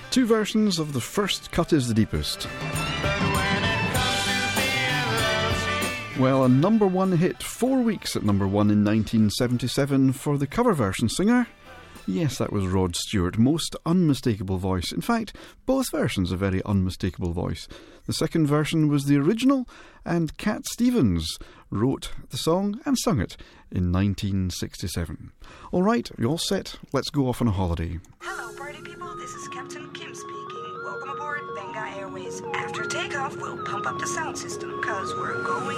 Two versions of The First Cut is the Deepest. Well, a number one hit, 4 weeks at number one in 1977 for the cover version singer. Yes, that was Rod Stewart. Most unmistakable voice. In fact, both versions a very unmistakable voice. The second version was the original, and Cat Stevens wrote the song and sung it in 1967. All right, you all set? Let's go off on a holiday. Hello, party people. This is Captain Kim speaking. Welcome aboard Benga Airways. After takeoff, we'll pump up the sound system, because we're going